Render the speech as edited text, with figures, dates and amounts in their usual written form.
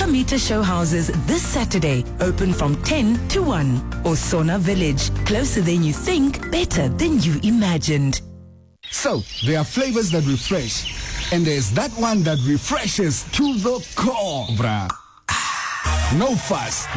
Kamita Show Houses this Saturday, open from 10 to 1. Osona Village, closer than you think, better than you imagined. So, there are flavors that refresh, and there's that one that refreshes to the core, bruh. No fuss.